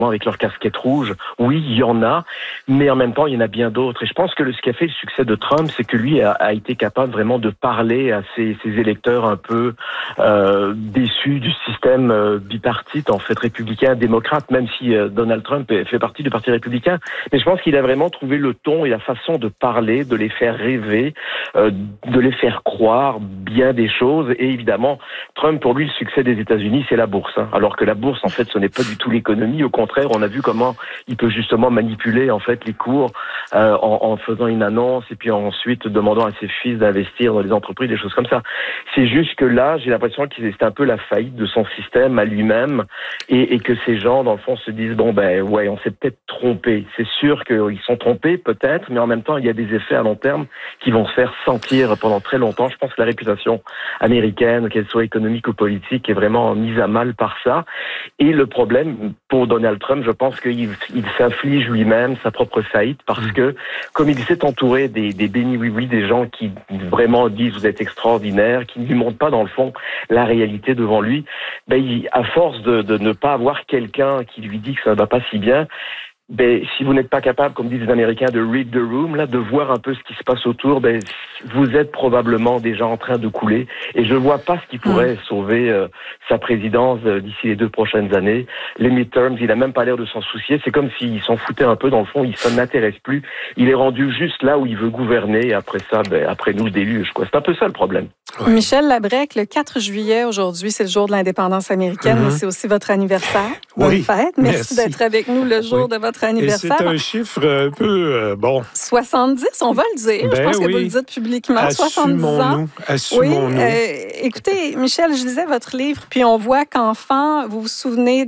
avec leur casquette rouge. Oui, il y en a, mais en même temps, il y en a bien d'autres. Et je pense que ce qui a fait le succès de Trump, c'est que lui a été capable vraiment de parler à ses électeurs un peu déçus du système bipartite, en fait, républicain-démocrate, même si Donald Trump fait partie du Parti républicain. Mais je pense qu'il a vraiment trouvé le ton et la façon de parler, de les faire rêver, de les faire croire bien des choses. Et évidemment, Trump, pour lui, le succès des États-Unis, c'est la bourse. Alors que la bourse, en fait, ce n'est pas du tout l'économie. Au contraire, on a vu comment il peut justement manipuler en fait les cours en faisant une annonce et puis ensuite demandant à ses fils d'investir dans les entreprises, des choses comme ça. C'est juste que là, j'ai l'impression que c'est un peu la faillite de son système à lui-même et que ces gens, dans le fond, se disent bon ben ouais, on s'est peut-être trompé. C'est sûr qu'ils sont trompés peut-être, mais en même temps, il y a des effets à long terme qui vont se faire sentir pendant très longtemps. Je pense que la réputation américaine, qu'elle soit économique ou politique, est vraiment mise à mal par ça. Et le problème pour Donald Trump, je pense qu'il s'inflige lui-même sa propre faillite parce que, comme il s'est entouré des bénis oui-oui, des gens qui vraiment disent vous êtes extraordinaire, qui ne lui montrent pas dans le fond la réalité devant lui, à force de ne pas avoir quelqu'un qui lui dit que ça ne va pas si bien, si vous n'êtes pas capable, comme disent les Américains, de read the room, là, de voir un peu ce qui se passe autour, vous êtes probablement déjà en train de couler. Et je ne vois pas ce qui pourrait sauver sa présidence d'ici les 2 prochaines années. Les midterms, il n'a même pas l'air de s'en soucier. C'est comme s'il s'en foutait un peu dans le fond. Il ne n'intéresse plus. Il est rendu juste là où il veut gouverner. Et après ça, après nous, le déluge, quoi. C'est un peu ça le problème. Oui. Michel Labrec, le 4 juillet, aujourd'hui, c'est le jour de l'indépendance américaine, mais c'est aussi votre anniversaire. Bonne fête. Merci d'être avec nous le jour de votre anniversaire. Et c'est un chiffre un peu, 70, on va le dire. Je pense que vous le dites publiquement. 70 ans. Assumons-nous. Oui. Écoutez, Michel, je lisais votre livre, puis on voit qu'enfant, vous vous souvenez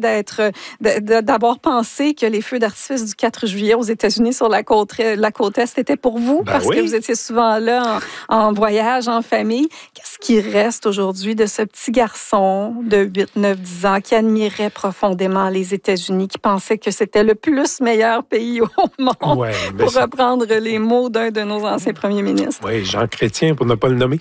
d'avoir pensé que les feux d'artifice du 4 juillet aux États-Unis sur la côte Est étaient pour vous, parce que vous étiez souvent là en voyage, en famille. Qu'est-ce qui reste aujourd'hui de ce petit garçon de 8, 9, 10 ans qui admirait profondément les États-Unis, qui pensait que c'était le plus meilleur pays au monde, pour reprendre les mots d'un de nos anciens premiers ministres? Oui, Jean Chrétien, pour ne pas le nommer.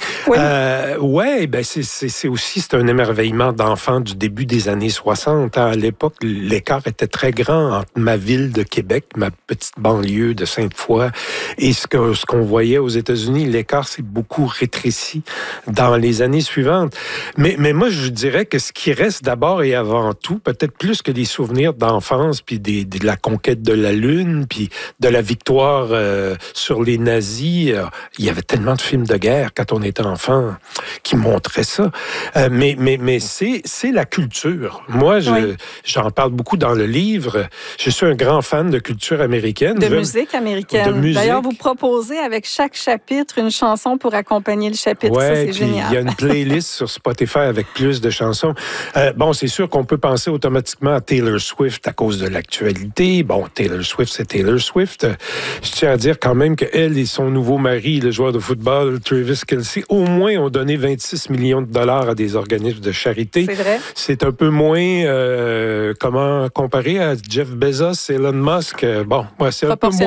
Oui. C'est un émerveillement d'enfant du début des années 60. À l'époque, l'écart était très grand entre ma ville de Québec, ma petite banlieue de Sainte-Foy, et ce qu'on voyait aux États-Unis. L'écart s'est beaucoup rétréci dans les années suivantes. Mais moi, je dirais que ce qui reste d'abord et avant tout, peut-être plus que des souvenirs d'enfance, puis de la conquête de la Lune, puis de la victoire sur les nazis, il y avait tellement de films de guerre quand on était enfant qui montraient ça. Mais c'est la culture. Moi, j'en parle beaucoup dans le livre. Je suis un grand fan de culture américaine. De musique américaine. D'ailleurs, vous proposez avec chaque chapitre une chanson pour accompagner le chapitre. Ça, c'est génial. Il y a une playlist sur Spotify avec plus de chansons. C'est sûr qu'on peut penser automatiquement à Taylor Swift à cause de l'actualité. Bon, Taylor Swift, c'est Taylor Swift. Je tiens à dire quand même qu'elle et son nouveau mari, le joueur de football, Travis Kelce, au moins ont donné 26 millions de dollars à des organismes de charité. C'est vrai. C'est un peu moins, comment comparer à Jeff Bezos, Elon Musk. C'est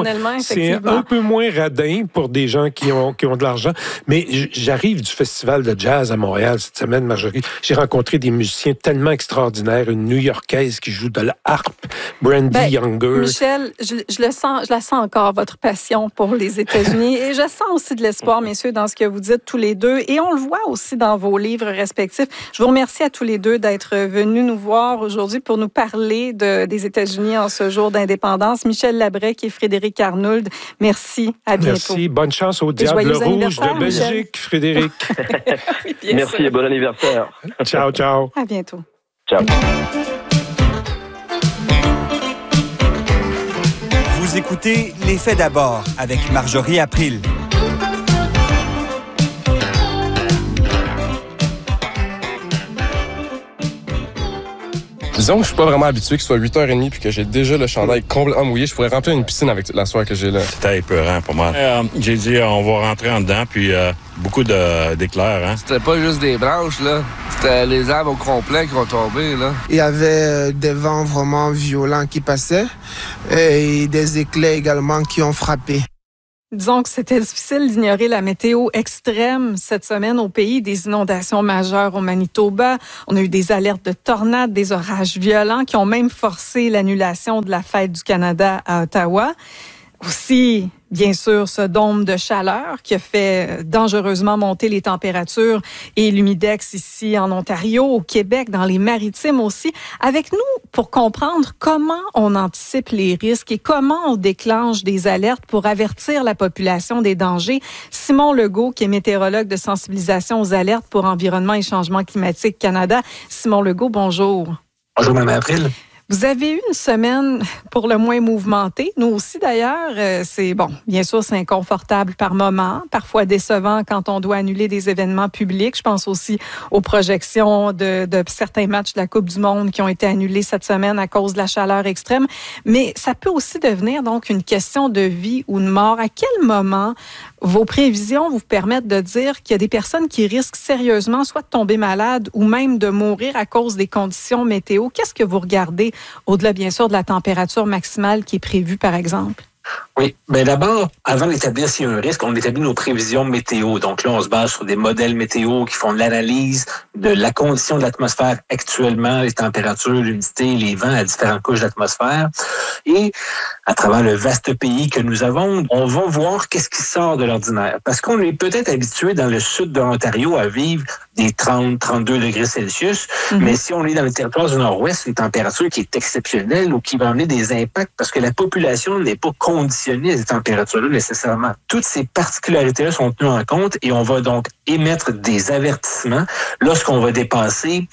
un peu moins radin pour des gens qui ont de l'argent. Mais j'arrive du Festival de jazz à Montréal cette semaine, Marjorie. J'ai rencontré des musiciens tellement extraordinaires, une New-Yorkaise qui joue de la harpe, Brandy Younger. Michel, je la sens encore, votre passion pour les États-Unis. Et je sens aussi de l'espoir, messieurs, dans ce que vous dites tous les deux. Et on le voit aussi dans vos livres respectifs. Je vous remercie à tous les deux d'être venus nous voir aujourd'hui pour nous parler des États-Unis en ce jour d'indépendance. Michel Labrec et Frédéric Arnould, merci. À bientôt. Merci. Bonne chance au Diable Rouge de Belgique, Michel. Frédéric. Oui, merci et bon anniversaire. Ciao, ciao. À bientôt. Ciao. Vous écoutez Les Faits d'abord avec Marjorie April. Disons que je suis pas vraiment habitué que ce soit 8h30 puis que j'ai déjà le chandail complètement mouillé. Je pourrais remplir une piscine avec toute la soie que j'ai là. C'était épeurant pour moi. J'ai dit, on va rentrer en dedans, puis beaucoup d'éclairs. Hein? C'était pas juste des branches, là. C'était les arbres au complet qui ont tombé, là. Il y avait des vents vraiment violents qui passaient et des éclairs également qui ont frappé. Disons que c'était difficile d'ignorer la météo extrême cette semaine au pays. Des inondations majeures au Manitoba. On a eu des alertes de tornades, des orages violents qui ont même forcé l'annulation de la Fête du Canada à Ottawa. Aussi, bien sûr, ce dôme de chaleur qui a fait dangereusement monter les températures et l'humidex ici en Ontario, au Québec, dans les Maritimes aussi. Avec nous, pour comprendre comment on anticipe les risques et comment on déclenche des alertes pour avertir la population des dangers, Simon Legault, qui est météorologue de sensibilisation aux alertes pour Environnement et Changement climatique Canada. Simon Legault, bonjour. Bonjour, Mme April. Vous avez eu une semaine pour le moins mouvementée. Nous aussi, d'ailleurs, c'est bon. Bien sûr, c'est inconfortable par moments, parfois décevant quand on doit annuler des événements publics. Je pense aussi aux projections de certains matchs de la Coupe du Monde qui ont été annulés cette semaine à cause de la chaleur extrême. Mais ça peut aussi devenir donc une question de vie ou de mort. À quel moment vos prévisions vous permettent de dire qu'il y a des personnes qui risquent sérieusement soit de tomber malades ou même de mourir à cause des conditions météo? Qu'est-ce que vous regardez au-delà, bien sûr, de la température maximale qui est prévue, par exemple? Oui. Bien, d'abord, avant d'établir s'il y a un risque, on établit nos prévisions météo. Donc là, on se base sur des modèles météo qui font de l'analyse de la condition de l'atmosphère actuellement, les températures, l'humidité, les vents à différentes couches d'atmosphère. Et à travers le vaste pays que nous avons, on va voir qu'est-ce qui sort de l'ordinaire. Parce qu'on est peut-être habitué dans le sud de l'Ontario à vivre des 30, 32 degrés Celsius. Mais si on est dans le territoire du Nord-Ouest, une température qui est exceptionnelle ou qui va amener des impacts parce que la population n'est pas conditionnée à ces températures-là nécessairement. Toutes ces particularités-là sont tenues en compte et on va donc émettre des avertissements lorsqu'on va dépasser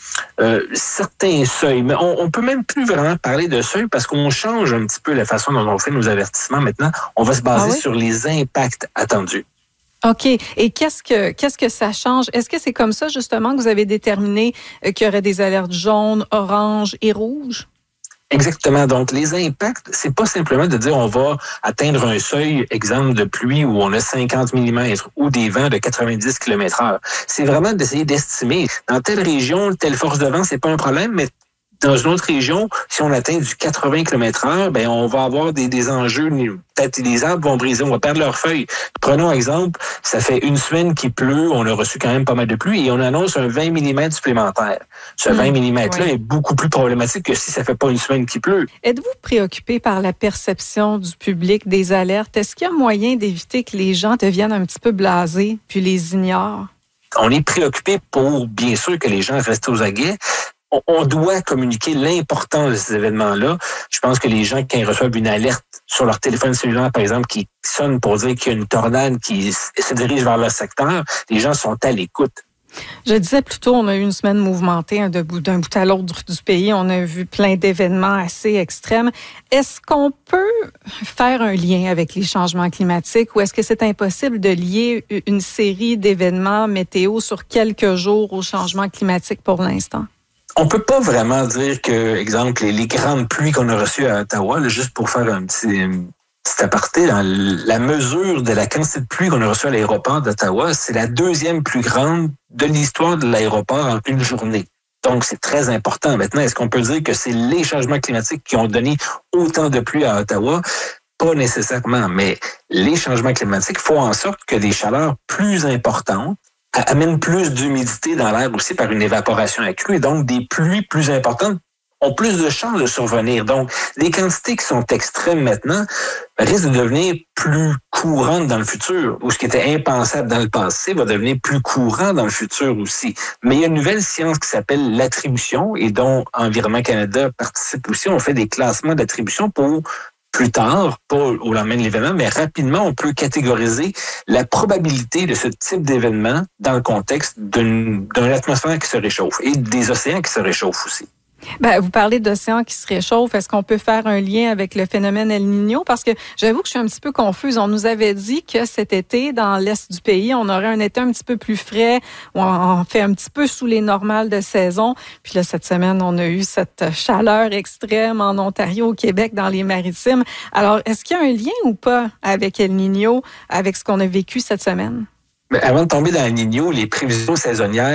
certains seuils. Mais on peut même plus vraiment parler de seuil parce qu'on change un petit peu la façon dont on fait nos avertissements maintenant. On va se baser sur les impacts attendus. OK. Et qu'est-ce que ça change? Est-ce que c'est comme ça, justement, que vous avez déterminé qu'il y aurait des alertes jaunes, oranges et rouges? Exactement. Donc, les impacts, c'est pas simplement de dire on va atteindre un seuil, exemple de pluie où on a 50 mm ou des vents de 90 km/h. C'est vraiment d'essayer d'estimer. Dans telle région, telle force de vent, c'est pas un problème, mais dans une autre région, si on atteint du 80 km/h, ben on va avoir des enjeux. Peut-être les arbres vont briser, on va perdre leurs feuilles. Prenons exemple, ça fait une semaine qu'il pleut, on a reçu quand même pas mal de pluie et on annonce un 20 mm supplémentaire. Ce 20 mm-là est beaucoup plus problématique que si ça fait pas une semaine qu'il pleut. Êtes-vous préoccupé par la perception du public des alertes? Est-ce qu'il y a moyen d'éviter que les gens deviennent un petit peu blasés puis les ignorent? On est préoccupé pour, bien sûr, que les gens restent aux aguets. On doit communiquer l'importance de ces événements-là. Je pense que les gens, quand ils reçoivent une alerte sur leur téléphone cellulaire, par exemple, qui sonne pour dire qu'il y a une tornade qui se dirige vers leur secteur, les gens sont à l'écoute. Je disais plutôt, on a eu une semaine mouvementée d'un bout à l'autre du pays. On a vu plein d'événements assez extrêmes. Est-ce qu'on peut faire un lien avec les changements climatiques ou est-ce que c'est impossible de lier une série d'événements météo sur quelques jours au changement climatique pour l'instant? On peut pas vraiment dire que, exemple, les grandes pluies qu'on a reçues à Ottawa, là, juste pour faire un petit aparté, dans la mesure de la quantité de pluie qu'on a reçue à l'aéroport d'Ottawa, c'est la deuxième plus grande de l'histoire de l'aéroport en une journée. Donc, c'est très important. Maintenant, est-ce qu'on peut dire que c'est les changements climatiques qui ont donné autant de pluie à Ottawa? Pas nécessairement, mais les changements climatiques font en sorte que des chaleurs plus importantes amène plus d'humidité dans l'air aussi par une évaporation accrue et donc des pluies plus importantes ont plus de chances de survenir. Donc, les quantités qui sont extrêmes maintenant risquent de devenir plus courantes dans le futur ou ce qui était impensable dans le passé va devenir plus courant dans le futur aussi. Mais il y a une nouvelle science qui s'appelle l'attribution et dont Environnement Canada participe aussi. On fait des classements d'attribution pour plus tard, pas au lendemain de l'événement, mais rapidement, on peut catégoriser la probabilité de ce type d'événement dans le contexte d'une atmosphère qui se réchauffe et des océans qui se réchauffent aussi. Ben, vous parlez d'océans qui se réchauffent. Est-ce qu'on peut faire un lien avec le phénomène El Niño? Parce que j'avoue que je suis un petit peu confuse. On nous avait dit que cet été, dans l'est du pays, on aurait un été un petit peu plus frais, où on fait un petit peu sous les normales de saison. Puis là, cette semaine, on a eu cette chaleur extrême en Ontario, au Québec, dans les Maritimes. Alors, est-ce qu'il y a un lien ou pas avec El Niño, avec ce qu'on a vécu cette semaine? Mais avant de tomber dans El Niño, les prévisions saisonnières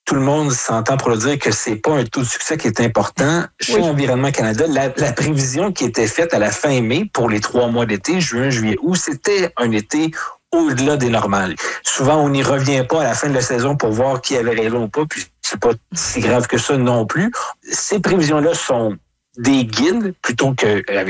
tout le monde s'entend pour le dire que c'est pas un taux de succès qui est important. Chez Environnement Canada, la prévision qui était faite à la fin mai pour les 3 mois d'été, juin, juillet, août, c'était un été au-delà des normales. Souvent, on n'y revient pas à la fin de la saison pour voir qui avait raison ou pas, puis c'est pas si grave que ça non plus. Ces prévisions-là sont des guides plutôt que